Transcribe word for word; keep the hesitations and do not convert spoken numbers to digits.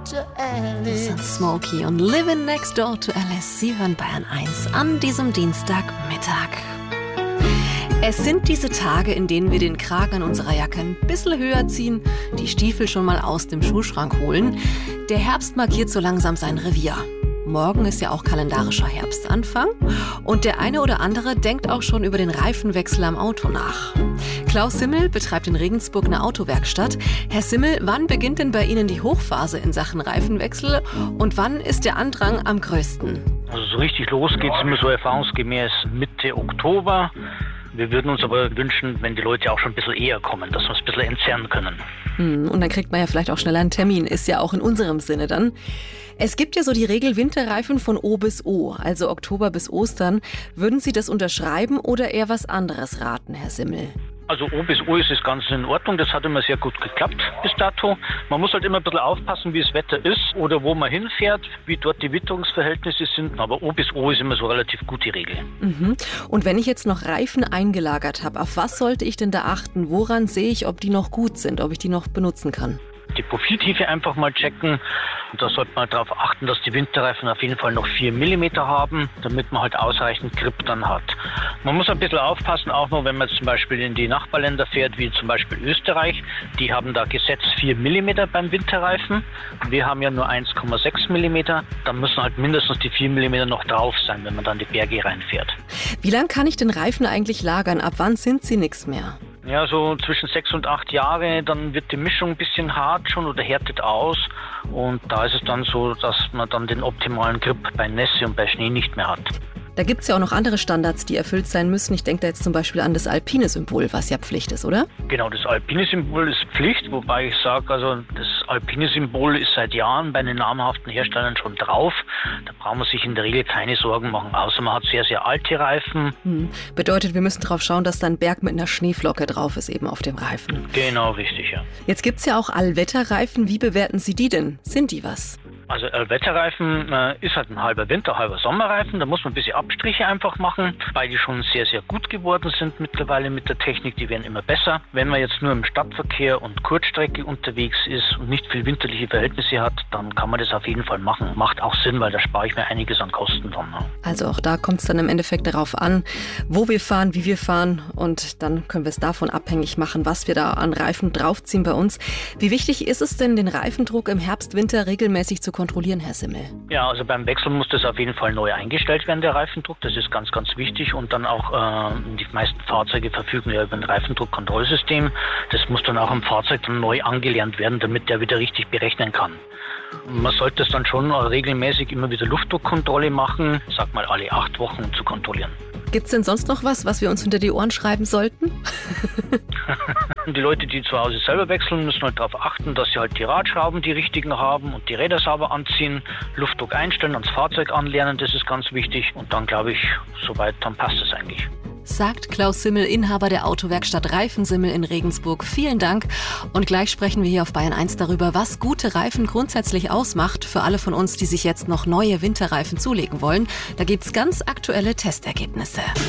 to Alice. Das sind Smokey und Living Next Door to Alice. Sie hören Bayern eins an diesem Dienstagmittag. Es sind diese Tage, in denen wir den Kragen an unserer Jacke ein bisschen höher ziehen, die Stiefel schon mal aus dem Schuhschrank holen. Der Herbst markiert so langsam sein Revier. Morgen ist ja auch kalendarischer Herbstanfang und der eine oder andere denkt auch schon über den Reifenwechsel am Auto nach. Klaus Simmel betreibt in Regensburg eine Autowerkstatt. Herr Simmel, wann beginnt denn bei Ihnen die Hochphase in Sachen Reifenwechsel und wann ist der Andrang am größten? Also so richtig los geht es immer so erfahrungsgemäß Mitte Oktober. Wir würden uns aber wünschen, wenn die Leute auch schon ein bisschen eher kommen, dass wir es ein bisschen entzerren können. Hm, und dann kriegt man ja vielleicht auch schneller einen Termin, ist ja auch in unserem Sinne dann. Es gibt ja so die Regel Winterreifen von O bis O, also Oktober bis Ostern. Würden Sie das unterschreiben oder eher was anderes raten, Herr Simmel? Also O bis O ist das Ganze in Ordnung, das hat immer sehr gut geklappt bis dato. Man muss halt immer ein bisschen aufpassen, wie das Wetter ist oder wo man hinfährt, wie dort die Witterungsverhältnisse sind. Aber O bis O ist immer so relativ gut die Regel. Mhm. Und wenn ich jetzt noch Reifen eingelagert habe, auf was sollte ich denn da achten? Woran sehe ich, ob die noch gut sind, ob ich die noch benutzen kann? Die Profiltiefe einfach mal checken. Und da sollte man darauf achten, dass die Winterreifen auf jeden Fall noch vier Millimeter haben, damit man halt ausreichend Grip dann hat. Man muss ein bisschen aufpassen, auch noch, wenn man zum Beispiel in die Nachbarländer fährt, wie zum Beispiel Österreich. Die haben da gesetzt vier Millimeter beim Winterreifen. Wir haben ja nur eins Komma sechs Millimeter. Da müssen halt mindestens die vier Millimeter noch drauf sein, wenn man dann die Berge reinfährt. Wie lange kann ich den Reifen eigentlich lagern? Ab wann sind sie nichts mehr? Ja, so zwischen sechs und acht Jahre, dann wird die Mischung ein bisschen hart schon oder härtet aus. Und da ist es dann so, dass man dann den optimalen Grip bei Nässe und bei Schnee nicht mehr hat. Da gibt es ja auch noch andere Standards, die erfüllt sein müssen. Ich denke da jetzt zum Beispiel an das alpine Symbol, was ja Pflicht ist, oder? Genau, das alpine Symbol ist Pflicht, wobei ich sage, also das alpine Symbol ist seit Jahren bei den namhaften Herstellern schon drauf. Da braucht man sich in der Regel keine Sorgen machen, außer man hat sehr, sehr alte Reifen. Hm. Bedeutet, wir müssen darauf schauen, dass da ein Berg mit einer Schneeflocke drauf ist eben auf dem Reifen. Genau, richtig, ja. Jetzt gibt es ja auch Allwetterreifen. Wie bewerten Sie die denn? Sind die was? Also Allwetterreifen äh, ist halt ein halber Winter, halber Sommerreifen. Da muss man ein bisschen Abstriche einfach machen, weil die schon sehr, sehr gut geworden sind mittlerweile mit der Technik. Die werden immer besser. Wenn man jetzt nur im Stadtverkehr und Kurzstrecke unterwegs ist und nicht viel winterliche Verhältnisse hat, dann kann man das auf jeden Fall machen. Macht auch Sinn, weil da spare ich mir einiges an Kosten dann. Ne? Also auch da kommt es dann im Endeffekt darauf an, wo wir fahren, wie wir fahren und dann können wir es davon abhängig machen, was wir da an Reifen draufziehen bei uns. Wie wichtig ist es denn, den Reifendruck im Herbst, Winter regelmäßig zu kontrollieren, Herr Simmel? Ja, also beim Wechsel muss das auf jeden Fall neu eingestellt werden, der Reifendruck. Das ist ganz, ganz wichtig. Und dann auch, äh, die meisten Fahrzeuge verfügen ja über ein Reifendruckkontrollsystem. Das muss dann auch am Fahrzeug dann neu angelernt werden, damit der wieder richtig berechnen kann. Man sollte es dann schon regelmäßig immer wieder Luftdruckkontrolle machen, sag mal alle acht Wochen, um zu kontrollieren. Gibt es denn sonst noch was, was wir uns hinter die Ohren schreiben sollten? Die Leute, die zu Hause selber wechseln, müssen halt darauf achten, dass sie halt die Radschrauben die richtigen haben und die Räder sauber anziehen, Luftdruck einstellen, ans Fahrzeug anlernen, das ist ganz wichtig. Und dann glaube ich, soweit, dann passt es eigentlich. Sagt Klaus Simmel, Inhaber der Autowerkstatt Reifensimmel in Regensburg. Vielen Dank. Und gleich sprechen wir hier auf Bayern eins darüber, was gute Reifen grundsätzlich ausmacht für alle von uns, die sich jetzt noch neue Winterreifen zulegen wollen. Da gibt's ganz aktuelle Testergebnisse.